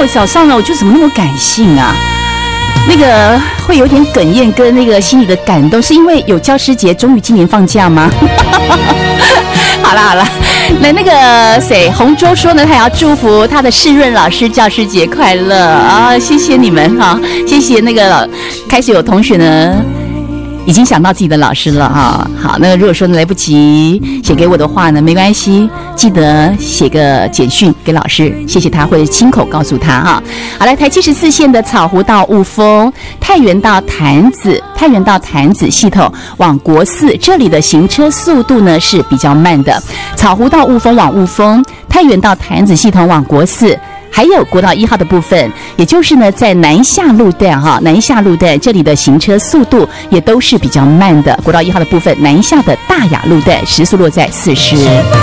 我早上呢，我就怎么那么感性啊？那个会有点哽咽，跟那个心里的感动，是因为有教师节，终于今年放假吗？好了，那个谁，洪州说呢，他也要祝福他的世润老师教师节快乐啊！谢谢你们哈，谢谢那个开始有同学呢。已经想到自己的老师了哈，好，那如果说来不及写给我的话呢，没关系，记得写个简讯给老师，谢谢他，或者亲口告诉他哈。好来，台74线的草湖到雾峰、太原到潭子系统往国4，这里的行车速度呢是比较慢的。草湖到雾峰往雾峰，太原到潭子系统往国4。还有国道1号的部分，也就是呢，在南下路段这里的行车速度也都是比较慢的。国道1号的部分，南下的大雅路段时速落在40。